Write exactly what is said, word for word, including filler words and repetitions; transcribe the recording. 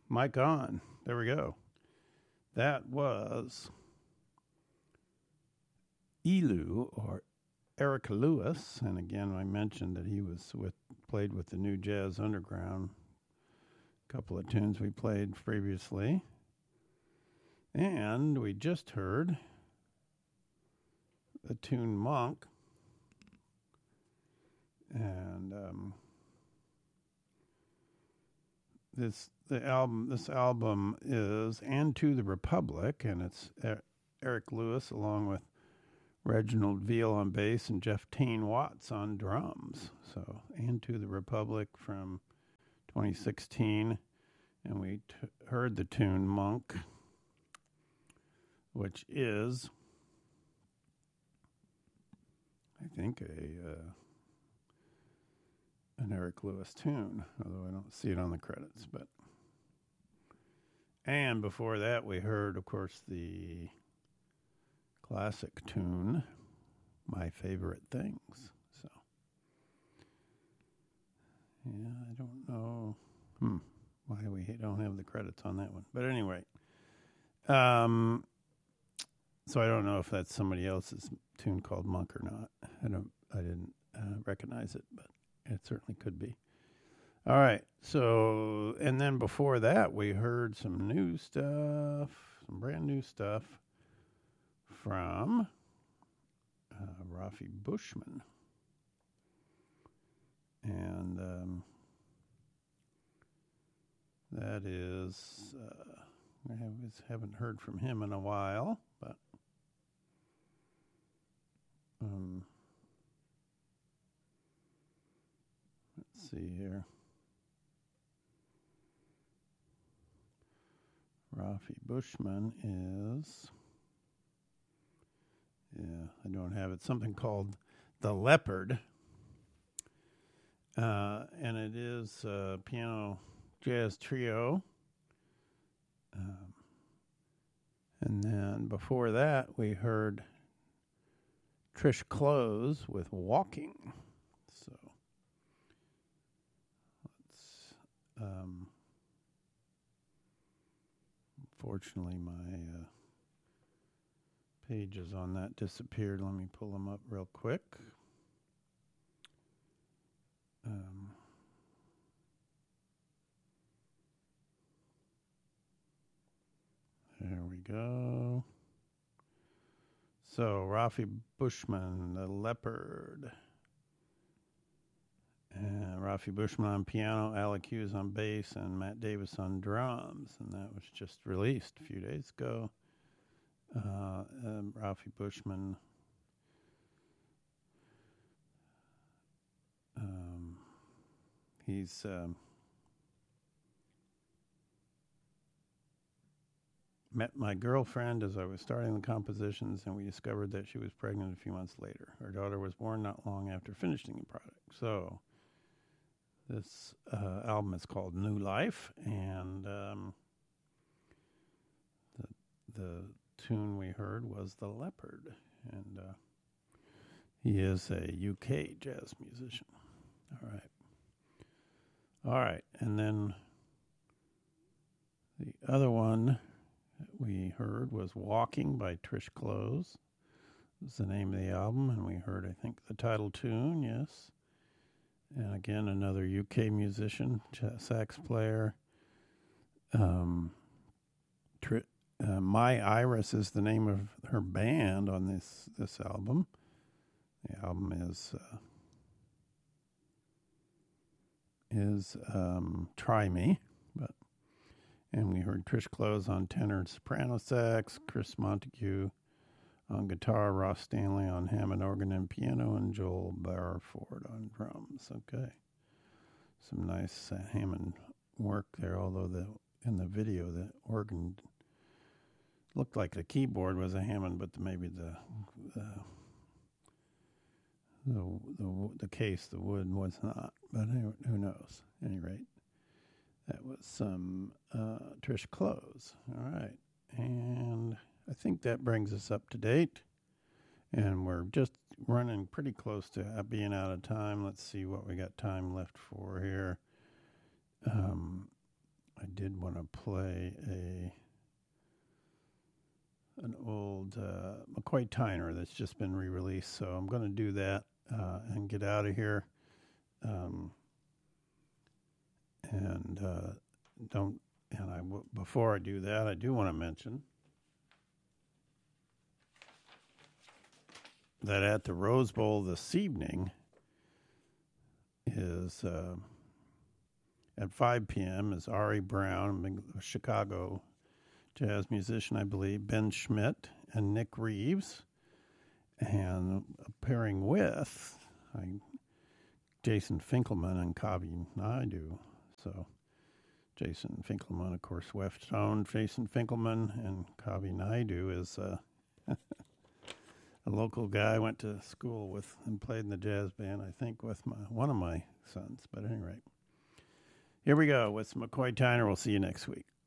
Mic on. There we go. That was Elu, or Eric Lewis, and again I mentioned that he was with played with the New Jazz Underground. A couple of tunes we played previously, and we just heard the tune Monk, and um, this the album. This album is "And to the Republic," and it's er- Eric Lewis along with Reginald Veal on bass and Jeff Tain Watts on drums. So, "And to the Republic" from twenty sixteen, and we t- heard the tune Monk, which is, I think, a uh, an Eric Lewis tune, although I don't see it on the credits. But and before that, we heard, of course, the classic tune, "My Favorite Things." So, yeah, I don't know hmm, why we don't have the credits on that one. But anyway, um, so I don't know if that's somebody else's tune called Monk or not. I don't, I didn't uh, recognize it, but it certainly could be. All right, so, and then before that, we heard some new stuff, some brand new stuff from uh, Rafi Bushman. And um, that is, uh, I have, haven't heard from him in a while, but um, let's see here. Rafi Bushman is, yeah, I don't have it, something called The Leopard. Uh, and it is a piano jazz trio. Um, and then before that, we heard Trish Close with Walking. So let's, um, unfortunately, my uh, pages on that disappeared. Let me pull them up real quick. Um, there we go. So, Rafi Bushman, The Leopard. And Rafi Bushman on piano, Alec Hughes on bass, and Matt Davis on drums. And that was just released a few days ago. Uh, um, Rafi Bushman um, he's um, met my girlfriend as I was starting the compositions, and we discovered that she was pregnant a few months later. Our daughter was born not long after finishing the project. So this uh, album is called New Life, and um, the the tune we heard was The Leopard, and uh, he is a U K jazz musician. All right. All right, and then the other one that we heard was Walking by Trish Close. This is the name of the album, and we heard, I think, the title tune, yes. And again, another U K musician, sax player. Um, tri- uh, My Iris is the name of her band on this, this album. The album is uh, is um, Try Me, but and we heard Trish Close on tenor and soprano sax, Chris Montague on guitar, Ross Stanley on Hammond organ and piano, and Joel Barford on drums. Okay, some nice uh, Hammond work there. Although the in the video the organ looked like the keyboard was a Hammond, but the, maybe the the The, the the case, the wood was not, but who, who knows? At any rate, that was some uh, Trish Close. All right, and I think that brings us up to date, and we're just running pretty close to being out of time. Let's see what we got time left for here. Um, I did want to play a an old uh, McCoy Tyner that's just been re-released, so I'm going to do that uh, and get out of here. Um, and uh, don't. And I w- before I do that, I do want to mention that at the Rose Bowl this evening is uh, at five p.m. is Ari Brown, a Chicago jazz musician, I believe, Ben Schmidt and Nick Reeves, and pairing with I, Jason Finkelman and Kavi Naidu. So Jason Finkelman, of course, West Tone. Jason Finkelman and Kavi Naidu is uh, a local guy I went to school with and played in the jazz band, I think, with my one of my sons. But at any rate, here we go with McCoy Tyner. We'll see you next week.